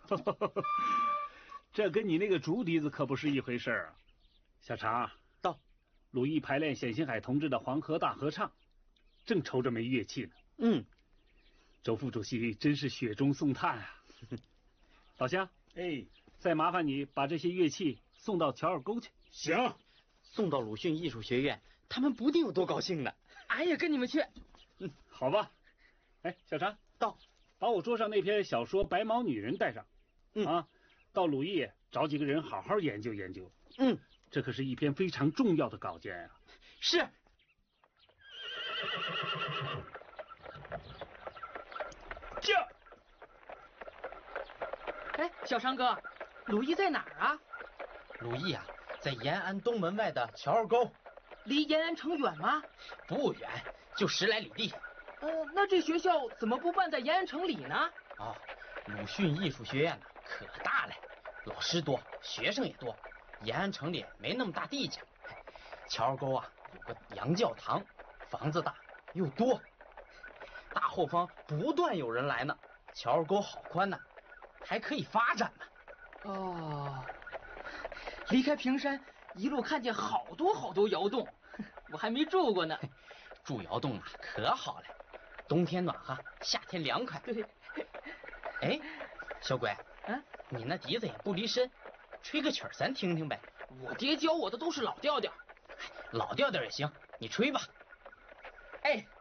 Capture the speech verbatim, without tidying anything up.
这跟你那个竹笛子可不是一回事儿啊。小常到， 鲁艺排练冼星海同志的《黄河大合唱》，正愁着没乐器呢。 嗯， 周副主席真是雪中送炭啊！老乡， 哎， 再麻烦你把这些乐器送到乔二沟去。 行， 送到鲁迅艺术学院，他们不定有多高兴呢。 俺也跟你们去。 嗯，好吧。哎，小常到， 把我桌上那篇小说《白毛女人》带上。 嗯啊，到鲁艺找几个人好好研究研究。 嗯， 这可是一篇非常重要的稿件啊。 是。 这。 哎，小常哥，鲁艺在哪儿啊？ 鲁艺啊，在延安东门外的乔二沟。 离延安城远吗？ 不远，就十来里地。 呃，那这学校怎么不办在延安城里呢？ 哦，鲁迅艺术学院呢可大了，老师多，学生也多。延安城里没那么大地界。乔二沟啊有个洋教堂，房子大又多，大后方不断有人来呢。乔二沟好宽呢，还可以发展呢。 哦，离开平山，一路看见好多好多窑洞，我还没住过呢。 住窑洞啊可好了，冬天暖和，夏天凉快。 对。 哎，小鬼， 嗯， 你那笛子也不离身，吹个曲儿咱听听呗。 我爹教我的都是老调调。 老调调也行，你吹吧。 哎。